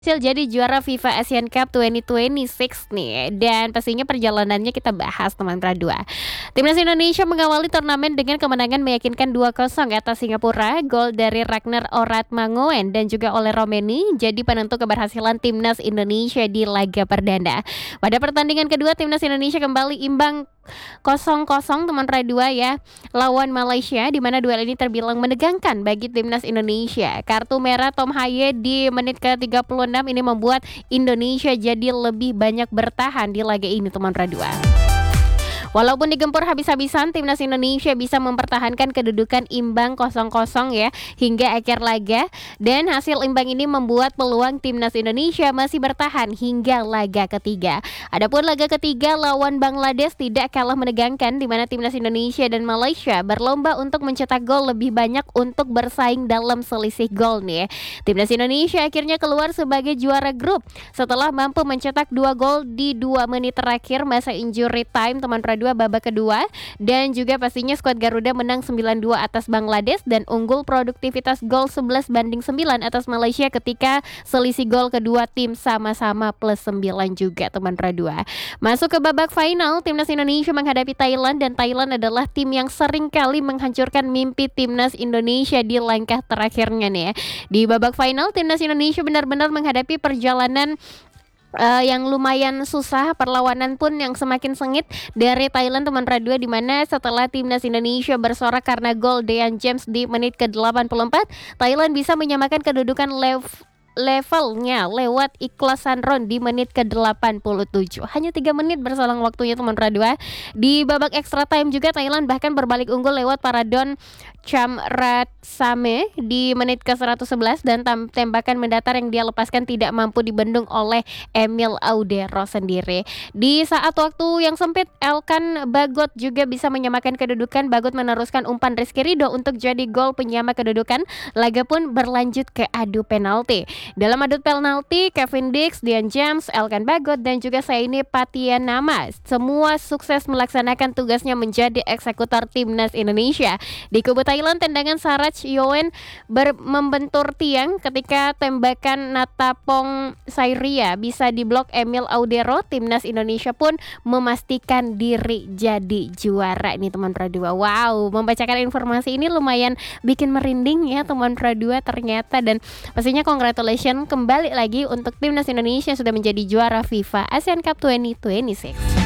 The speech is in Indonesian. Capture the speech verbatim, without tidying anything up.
Berhasil jadi juara FIFA Asian Cup dua ribu dua puluh enam nih, dan pastinya perjalanannya kita bahas teman Pradua. Timnas Indonesia mengawali turnamen dengan kemenangan meyakinkan dua kosong atas Singapura. Gol dari Ragnar Oratmangoen dan juga oleh Romeni jadi penentu keberhasilan Timnas Indonesia di laga perdana. Pada pertandingan kedua, Timnas Indonesia kembali imbang kosong kosong teman Pradua ya lawan Malaysia, di mana duel ini terbilang menegangkan bagi Timnas Indonesia. Kartu merah Tom Haye di menit ke tiga puluh enam ini membuat Indonesia jadi lebih banyak bertahan di laga ini teman Pradua. Walaupun digempur habis-habisan, Timnas Indonesia bisa mempertahankan kedudukan imbang kosong kosong ya hingga akhir laga, dan hasil imbang ini membuat peluang Timnas Indonesia masih bertahan hingga laga ketiga. Adapun laga ketiga lawan Bangladesh tidak kalah menegangkan, di mana Timnas Indonesia dan Malaysia berlomba untuk mencetak gol lebih banyak untuk bersaing dalam selisih gol nih. Timnas Indonesia akhirnya keluar sebagai juara grup setelah mampu mencetak dua gol di dua menit terakhir masa injury time teman Pradua babak kedua, dan juga pastinya skuad Garuda menang sembilan dua atas Bangladesh dan unggul produktivitas gol sebelas banding sembilan atas Malaysia ketika selisih gol kedua tim sama-sama plus sembilan juga teman Pradua. Masuk ke babak final, Timnas Indonesia menghadapi Thailand, dan Thailand adalah tim yang sering kali menghancurkan mimpi Timnas Indonesia di langkah terakhirnya nih ya. Di babak final, Timnas Indonesia benar-benar menghadapi perjalanan Uh, yang lumayan susah, perlawanan pun yang semakin sengit dari Thailand teman Pradua, di mana setelah Timnas Indonesia bersorak karena gol Dean James di menit ke delapan puluh empat, Thailand bisa menyamakan kedudukan lev levelnya lewat Ikhlas Sanron di menit ke delapan puluh tujuh. Hanya tiga menit berselang waktunya teman Pradua. Di babak extra time juga Thailand bahkan berbalik unggul lewat Paradon Chamratsame di menit ke seratus sebelas, dan tembakan mendatar yang dia lepaskan tidak mampu dibendung oleh Emil Audero sendiri. Di saat waktu yang sempit, Elkan Bagot juga bisa menyamakan kedudukan. Bagot meneruskan umpan Rizky Ridho untuk jadi gol penyama kedudukan. Laga pun berlanjut ke adu penalti. Dalam adu penalti, Kevin Dix, Dean James, Elkan Bagot, dan juga Saini Patianama semua sukses melaksanakan tugasnya menjadi eksekutor Timnas Indonesia. Di kubu Thailand, tendangan Sarach Yoen ber- membentur tiang ketika tembakan Natapong Sairia bisa diblok Emil Audero. Timnas Indonesia pun memastikan diri jadi juara ini teman Pradua. Wow, membacakan informasi ini lumayan bikin merinding ya teman Pradua ternyata, dan pastinya congratulations kembali lagi untuk Timnas Indonesia yang sudah menjadi juara FIFA Asian Cup dua ribu dua puluh enam.